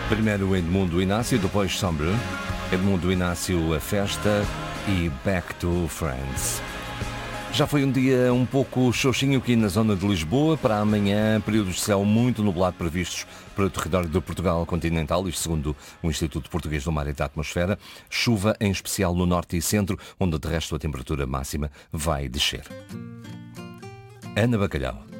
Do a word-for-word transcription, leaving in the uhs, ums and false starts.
Primeiro Edmundo Inácio, depois Sombre. Edmundo Inácio, A Festa e Back to Friends. Já foi um dia um pouco xoxinho aqui na zona de Lisboa. Para amanhã, períodos de céu muito nublado previstos para o território de Portugal continental, isto segundo o Instituto Português do Mar e da Atmosfera. Chuva em especial no norte e centro, onde de resto a temperatura máxima vai descer. Ana Bacalhau.